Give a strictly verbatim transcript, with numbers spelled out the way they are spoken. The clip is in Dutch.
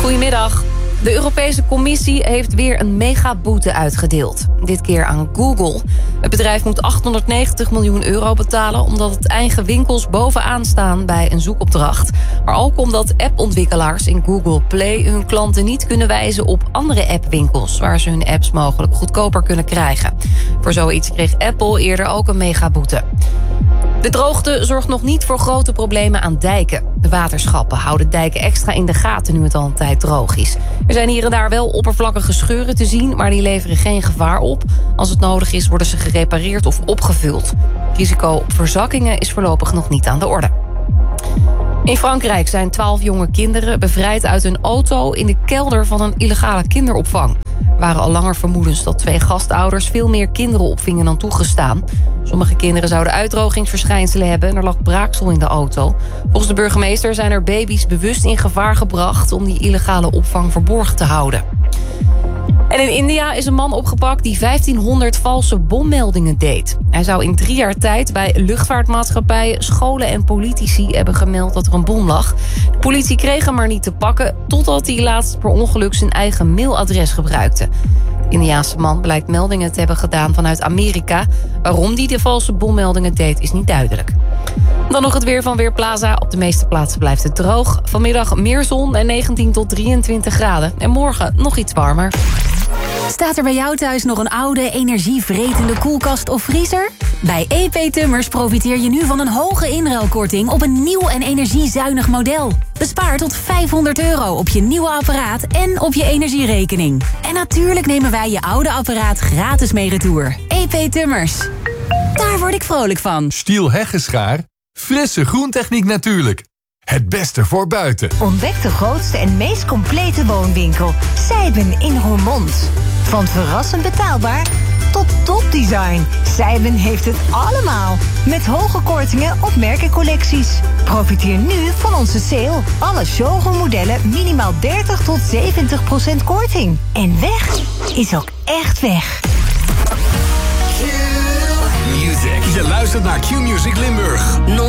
Goedemiddag. De Europese Commissie heeft weer een megaboete uitgedeeld. Dit keer aan Google. Het bedrijf moet achthonderdnegentig miljoen euro betalen... omdat het eigen winkels bovenaan staan bij een zoekopdracht. Maar ook omdat appontwikkelaars in Google Play... hun klanten niet kunnen wijzen op andere appwinkels... waar ze hun apps mogelijk goedkoper kunnen krijgen. Voor zoiets kreeg Apple eerder ook een megaboete. De droogte zorgt nog niet voor grote problemen aan dijken. De waterschappen houden dijken extra in de gaten nu het al een tijd droog is. Er zijn hier en daar wel oppervlakkige scheuren te zien... maar die leveren geen gevaar op. Als het nodig is worden ze gerepareerd of opgevuld. Het risico op verzakkingen is voorlopig nog niet aan de orde. In Frankrijk zijn twaalf jonge kinderen bevrijd uit een auto... in de kelder van een illegale kinderopvang. Er waren al langer vermoedens dat twee gastouders... veel meer kinderen opvingen dan toegestaan. Sommige kinderen zouden uitdrogingsverschijnselen hebben... en er lag braaksel in de auto. Volgens de burgemeester zijn er baby's bewust in gevaar gebracht... om die illegale opvang verborgen te houden. En in India is een man opgepakt die vijftienhonderd valse bommeldingen deed. Hij zou in drie jaar tijd bij luchtvaartmaatschappijen, scholen en politici hebben gemeld dat er een bom lag. De politie kreeg hem maar niet te pakken totdat hij laatst per ongeluk zijn eigen mailadres gebruikte. De Indiaanse man blijkt meldingen te hebben gedaan vanuit Amerika. Waarom hij de valse bommeldingen deed is niet duidelijk. Dan nog het weer van Weerplaza. Op de meeste plaatsen blijft het droog. Vanmiddag meer zon en negentien tot drieëntwintig graden. En morgen nog iets warmer. Staat er bij jou thuis nog een oude, energievretende koelkast of vriezer? Bij E P Tummers profiteer je nu van een hoge inruilkorting op een nieuw en energiezuinig model. Bespaar tot vijfhonderd euro op je nieuwe apparaat en op je energierekening. En natuurlijk nemen wij je oude apparaat gratis mee retour. E P Tummers. Daar word ik vrolijk van. Stiel Heggeschaar. Frisse groentechniek natuurlijk. Het beste voor buiten. Ontdek de grootste en meest complete woonwinkel. Sijben in Roermond. Van verrassend betaalbaar tot topdesign. Sijben heeft het allemaal. Met hoge kortingen op merkencollecties. Profiteer nu van onze sale. Alle showroommodellen minimaal dertig tot zeventig procent korting. En weg is ook echt weg. Q-Music. Je luistert naar Q-Music Limburg.